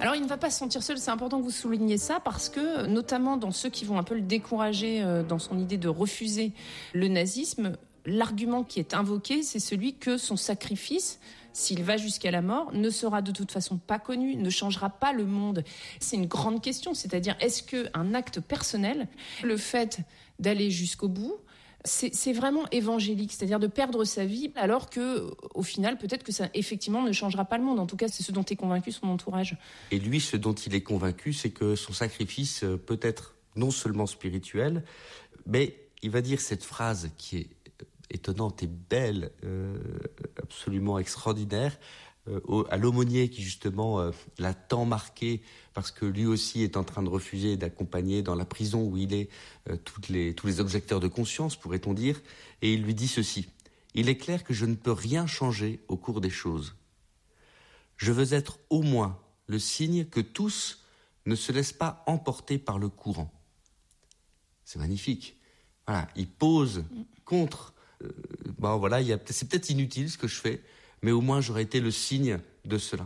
Alors il ne va pas se sentir seul, c'est important que vous souligniez ça parce que, notamment dans ceux qui vont un peu le décourager dans son idée de refuser le nazisme, l'argument qui est invoqué, c'est celui que son sacrifice, s'il va jusqu'à la mort, ne sera de toute façon pas connu, ne changera pas le monde. C'est une grande question, c'est-à-dire est-ce qu'un acte personnel, le fait d'aller jusqu'au bout, c'est vraiment évangélique, c'est-à-dire de perdre sa vie alors que, au final, peut-être que ça, effectivement, ne changera pas le monde. En tout cas, c'est ce dont est convaincu son entourage. Et lui, ce dont il est convaincu, c'est que son sacrifice peut être non seulement spirituel, mais il va dire cette phrase qui est étonnante et belle, absolument extraordinaire, à l'aumônier qui justement l'a tant marqué parce que lui aussi est en train de refuser d'accompagner dans la prison où il est tous les objecteurs de conscience, pourrait-on dire, et il lui dit ceci: il est clair que je ne peux rien changer au cours des choses. Je veux être au moins le signe que tous ne se laissent pas emporter par le courant. C'est magnifique. Voilà, il pose contre. C'est peut-être inutile ce que je fais, mais au moins j'aurais été le signe de cela.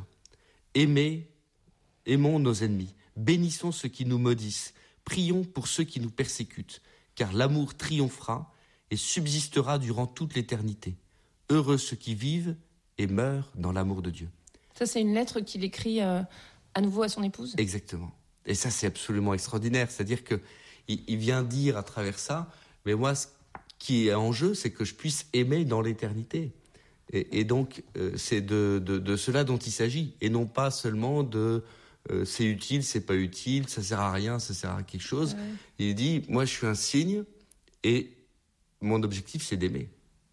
Aimons nos ennemis, bénissons ceux qui nous maudissent, prions pour ceux qui nous persécutent, car l'amour triomphera et subsistera durant toute l'éternité. Heureux ceux qui vivent et meurent dans l'amour de Dieu. Ça, c'est une lettre qu'il écrit à nouveau à son épouse. Exactement. Et ça, c'est absolument extraordinaire. C'est-à-dire qu'il vient dire à travers ça, mais moi, ce qui est en jeu, c'est que je puisse aimer dans l'éternité. Et donc, c'est de cela dont il s'agit. Et non pas seulement de c'est utile, c'est pas utile, ça sert à rien, ça sert à quelque chose. Ouais. Il dit, moi, je suis un signe et mon objectif, c'est d'aimer.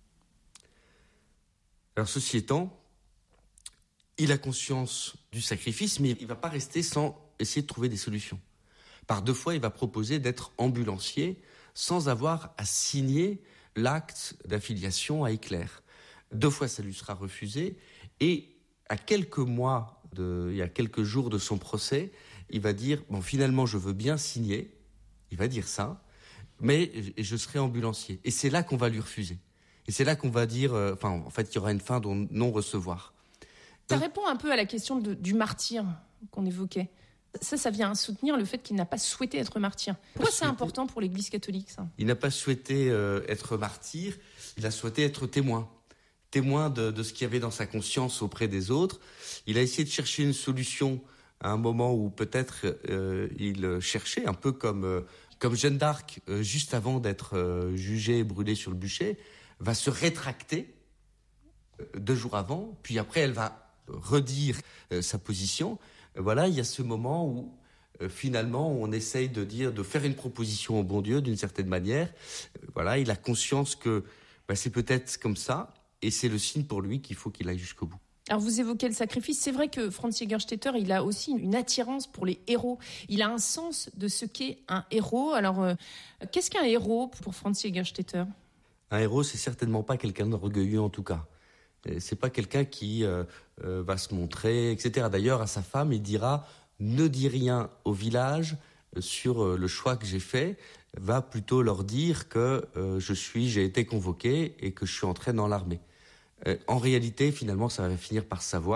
Alors, ceci étant, il a conscience du sacrifice, mais il va pas rester sans essayer de trouver des solutions. Par 2 fois, il va proposer d'être ambulancier sans avoir à signer l'acte d'affiliation à Hitler. 2 fois, ça lui sera refusé. Et à quelques mois, il y a quelques jours de son procès, il va dire, bon, finalement, je veux bien signer. Il va dire ça, mais je serai ambulancier. Et c'est là qu'on va lui refuser. Et c'est là qu'on va dire, en fait, il y aura une fin de non-recevoir. Ça répond un peu à la question du martyr qu'on évoquait. Ça vient soutenir le fait qu'il n'a pas souhaité être martyr. Pourquoi c'est important pour l'Église catholique, ça ? Il n'a pas souhaité être martyr, il a souhaité être témoin de ce qu'il y avait dans sa conscience auprès des autres. Il a essayé de chercher une solution à un moment où peut-être il cherchait, un peu comme Jeanne d'Arc, juste avant d'être jugée et brûlée sur le bûcher, va se rétracter 2 jours avant, puis après elle va redire sa position. Voilà, il y a ce moment où finalement on essaye de faire une proposition au bon Dieu d'une certaine manière. Voilà, il a conscience que c'est peut-être comme ça, et c'est le signe pour lui qu'il faut qu'il aille jusqu'au bout. Alors vous évoquez le sacrifice, c'est vrai que Franz Jägerstätter, il a aussi une attirance pour les héros. Il a un sens de ce qu'est un héros. Alors qu'est-ce qu'un héros pour Franz Jägerstätter ? Un héros, c'est certainement pas quelqu'un d'orgueilleux en tout cas. C'est pas quelqu'un qui va se montrer, etc. D'ailleurs, à sa femme, il dira « Ne dis rien au village sur le choix que j'ai fait », va plutôt leur dire que j'ai été convoqué et que je suis entré dans l'armée. En réalité, finalement, ça va finir par savoir